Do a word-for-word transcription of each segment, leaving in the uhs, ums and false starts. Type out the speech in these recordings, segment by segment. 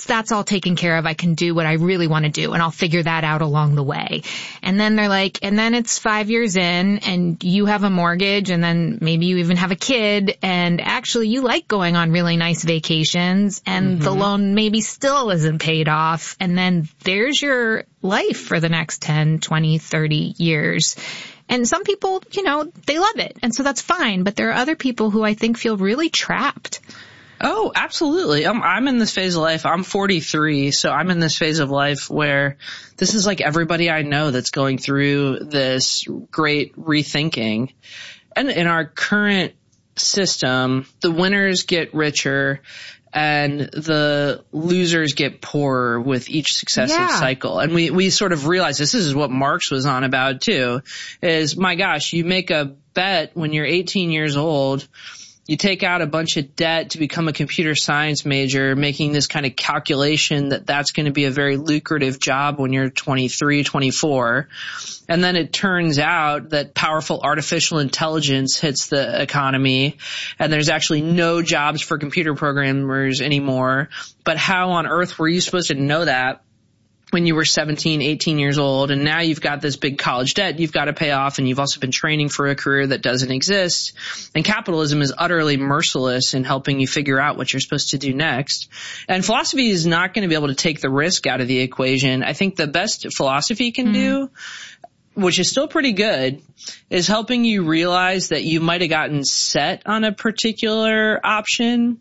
once that's all taken care of, I can do what I really want to do, and I'll figure that out along the way. And then they're like, and then it's five years in and you have a mortgage, and then maybe you even have a kid, and actually you like going on really nice vacations, and mm-hmm. the loan maybe still isn't paid off. And then there's your life for the next ten, twenty, thirty years. And some people, you know, they love it. And so that's fine. But there are other people who I think feel really trapped. Oh, absolutely. I'm, I'm in this phase of life. I'm forty-three, so I'm in this phase of life where this is like everybody I know that's going through this great rethinking. And in our current system, the winners get richer and the losers get poorer with each successive yeah. cycle. And we, we sort of realize this, this is what Marx was on about too, is, my gosh, you make a bet when you're eighteen years old. You take out a bunch of debt to become a computer science major, making this kind of calculation that that's going to be a very lucrative job when you're twenty-three, twenty-four. And then it turns out that powerful artificial intelligence hits the economy and there's actually no jobs for computer programmers anymore. But how on earth were you supposed to know that when you were seventeen, eighteen years old? And now you've got this big college debt you've got to pay off, and you've also been training for a career that doesn't exist. And capitalism is utterly merciless in helping you figure out what you're supposed to do next. And philosophy is not going to be able to take the risk out of the equation. I think the best philosophy can mm-hmm. do, which is still pretty good, is helping you realize that you might have gotten set on a particular option,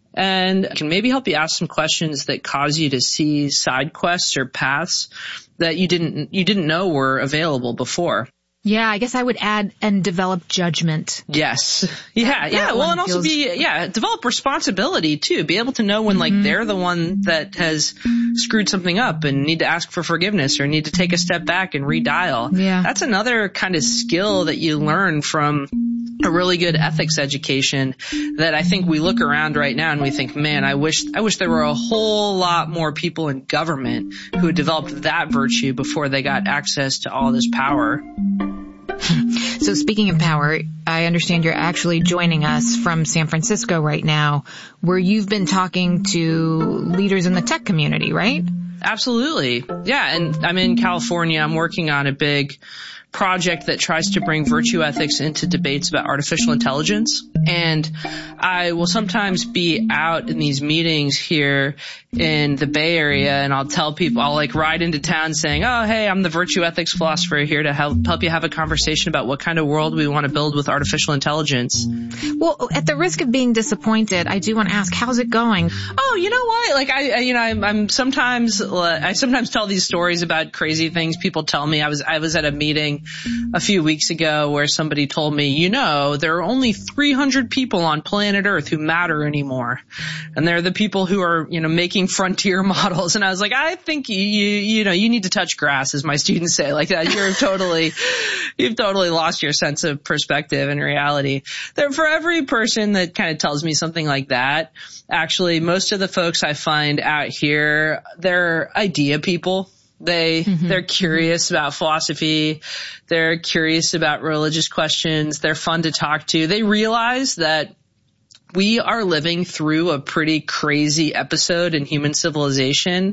and can maybe help you ask some questions that cause you to see side quests or paths that you didn't you didn't know were available before. Yeah, I guess I would add, and develop judgment. Yes. Yeah, that, yeah. That well, and also be, yeah, develop responsibility too. Be able to know when, mm-hmm. like, they're the one that has screwed something up and need to ask for forgiveness or need to take a step back and redial. Yeah. That's another kind of skill that you learn from a really good ethics education that I think we look around right now and we think, man, I wish, I wish there were a whole lot more people in government who had developed that virtue before they got access to all this power. So speaking of power, I understand you're actually joining us from San Francisco right now, where you've been talking to leaders in the tech community, right? Absolutely. Yeah. And I'm in California. I'm working on a big project that tries to bring virtue ethics into debates about artificial intelligence. And I will sometimes be out in these meetings here in the Bay Area, and I'll tell people, I'll like ride into town saying, oh, hey, I'm the virtue ethics philosopher here to help help you have a conversation about what kind of world we want to build with artificial intelligence. Well, at the risk of being disappointed, I do want to ask, how's it going? Oh, you know what? Like I, I you know, I'm, I'm sometimes, I sometimes tell these stories about crazy things people tell me. I was, I was at a meeting a few weeks ago where somebody told me, you know, there are only three hundred people on planet Earth who matter anymore. And they're the people who are, you know, making frontier models. And I was like, I think you, you, you know, you need to touch grass, as my students say, like that. You're totally, you've totally lost your sense of perspective and reality. There, for every person that kind of tells me something like that, actually, most of the folks I find out here, they're idea people. They, mm-hmm. they're curious about philosophy. They're curious about religious questions. They're fun to talk to. They realize that we are living through a pretty crazy episode in human civilization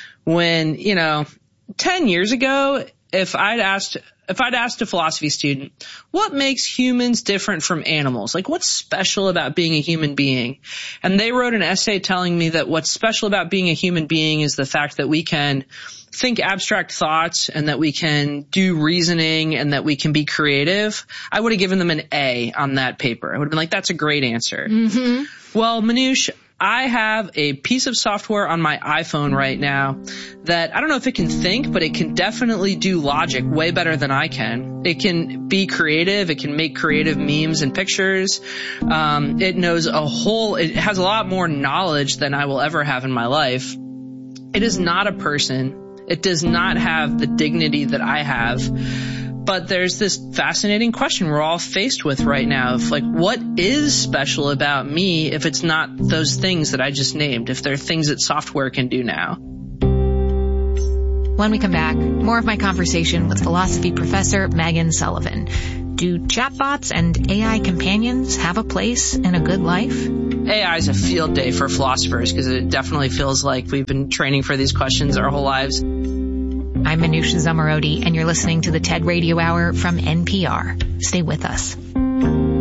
when, you know, ten years ago, if I'd asked, if I'd asked a philosophy student, what makes humans different from animals? Like, what's special about being a human being? And they wrote an essay telling me that what's special about being a human being is the fact that we can think abstract thoughts and that we can do reasoning and that we can be creative. I would have given them an A on that paper. I would have been like, that's a great answer. Mm-hmm. Well, Manoush, I have a piece of software on my iPhone right now that I don't know if it can think, but it can definitely do logic way better than I can. It can be creative. It can make creative memes and pictures. Um, it knows a whole, it has a lot more knowledge than I will ever have in my life. It is not a person. It does not have the dignity that I have. But there's this fascinating question we're all faced with right now of like, what is special about me if it's not those things that I just named, if they're things that software can do now? When we come back, more of my conversation with philosophy professor Megan Sullivan. Do chatbots and A I companions have a place in a good life? A I is a field day for philosophers because it definitely feels like we've been training for these questions our whole lives. I'm Manusha Zamarodi, and you're listening to the TED Radio Hour from N P R. Stay with us.